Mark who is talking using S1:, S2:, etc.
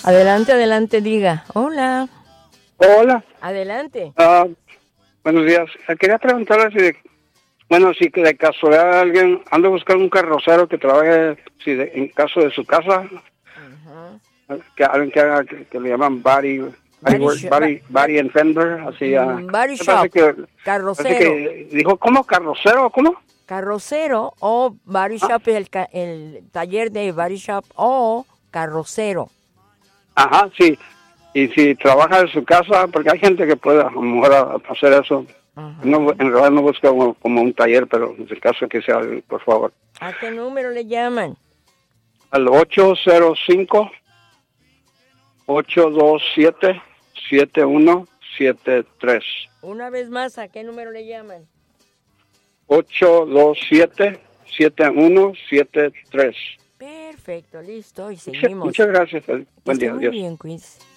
S1: Adelante, adelante, diga. Hola.
S2: Hola.
S1: Adelante.
S2: Buenos días. Quería preguntarle si de casualidad alguien anda buscando un carrocero que trabaje en caso de su casa. Que alguien que haga que le llaman body and fender, así.
S1: Body shop, carrocero.
S2: Que dijo, ¿cómo? ¿Carrocero? ¿Cómo?
S1: Carrocero o body shop es el taller de body shop o carrocero.
S2: Ajá, sí. Y si trabaja en su casa, porque hay gente que puede a lo mejor hacer eso. No, en realidad no busca como un taller, pero en el caso que sea, por favor.
S1: ¿A qué número le llaman?
S2: Al 805-827-7173.
S1: Una vez más, ¿a qué número le llaman?
S2: 827-7173.
S1: Perfecto, listo, y seguimos.
S2: Muchas gracias. Buen día,
S1: muy
S2: adiós.
S1: bien, Queens.